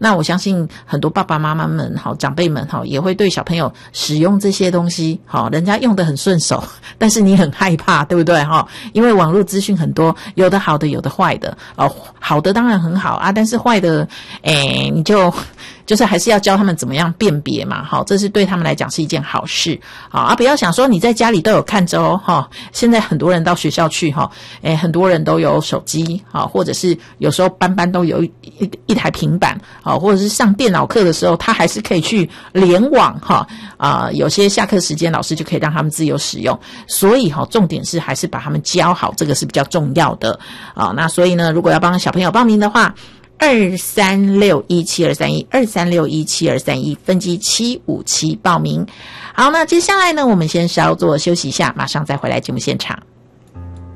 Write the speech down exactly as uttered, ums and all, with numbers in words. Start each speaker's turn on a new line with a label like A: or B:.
A: 那我相信很多爸爸妈妈们好长辈们好也会对小朋友使用这些东西好，人家用得很顺手，但是你很害怕，对不对哈？因为网络资讯很多，有的好的有的坏的哦，好的当然很好啊，但是坏的诶你就就是还是要教他们怎么样辨别嘛，好，这是对他们来讲是一件好事，好啊，不要想说你在家里都有看着哦，哈，现在很多人到学校去哈，诶，很多人都有手机，好，或者是有时候班班都有一一一台平板，好，或者是上电脑课的时候，他还是可以去联网哈，啊、呃，有些下课时间老师就可以让他们自由使用，所以哈，重点是还是把他们教好，这个是比较重要的啊。那所以呢，如果要帮小朋友报名的话，二三六一七二三一二三六一七二三一分机七五七报名。好，那接下来呢，我们先稍作休息一下，马上再回来节目现场。